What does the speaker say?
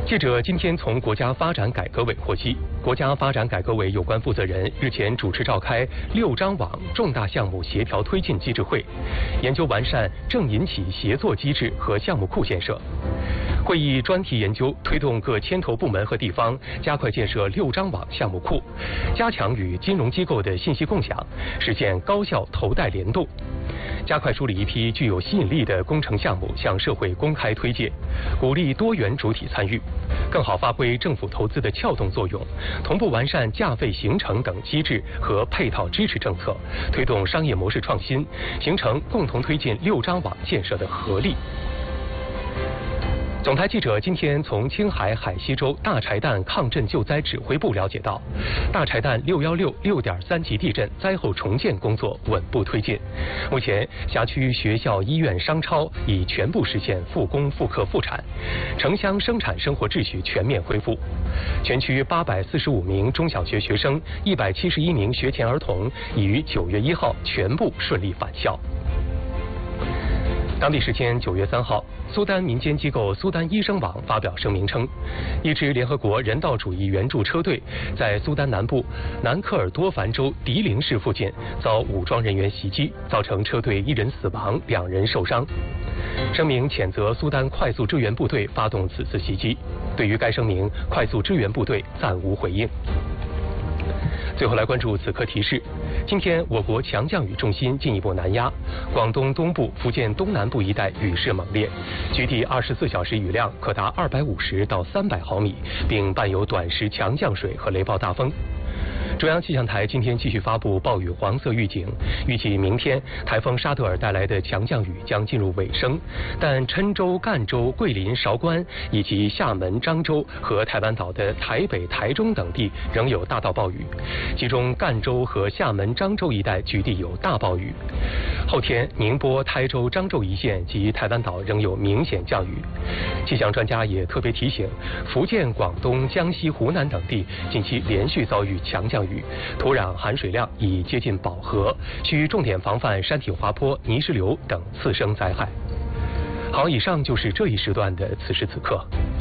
记者今天从国家发展改革委获悉，国家发展改革委有关负责人日前主持召开6张网重大项目协调推进机制会，研究完善政银企协作机制和项目库建设。会议专题研究推动各牵头部门和地方加快建设6张网项目库，加强与金融机构的信息共享，实现高效投贷联动。加快梳理一批具有吸引力的工程项目向社会公开推介，鼓励多元主体参与，更好发挥政府投资的撬动作用，同步完善价费形成等机制和配套支持政策，推动商业模式创新，形成共同推进6张网建设的合力。总台记者今天从青海海西州大柴旦抗震救灾指挥部了解到，大柴旦616 6.3级地震灾后重建工作稳步推进，目前辖区学校、医院、商超已全部实现复工复课复产，城乡生产生活秩序全面恢复。全区845名中小学学生、171名学前儿童已于9月1号全部顺利返校。当地时间9月3号，苏丹民间机构苏丹医生网发表声明称，一支联合国人道主义援助车队在苏丹南部南科尔多凡州迪灵市附近遭武装人员袭击，造成车队1人死亡，2人受伤。声明谴责苏丹快速支援部队发动此次袭击，对于该声明，快速支援部队暂无回应。最后来关注此刻提示，今天我国强降雨重心进一步南压，广东东部、福建东南部一带雨势猛烈，局地24小时雨量可达250到300毫米，并伴有短时强降水和雷暴大风。中央气象台今天继续发布暴雨黄色预警，预计明天台风沙德尔带来的强降雨将进入尾声，但郴州、赣州、桂林、韶关以及厦门、漳州和台湾岛的台北、台中等地仍有大到暴雨，其中赣州和厦门、漳州一带局地有大暴雨。后天宁波、台州、漳州一线及台湾岛仍有明显降雨。气象专家也特别提醒，福建、广东、江西、湖南等地近期连续遭遇强降雨，土壤含水量已接近饱和，需重点防范山体滑坡、泥石流等次生灾害。好，以上就是这一时段的此时此刻。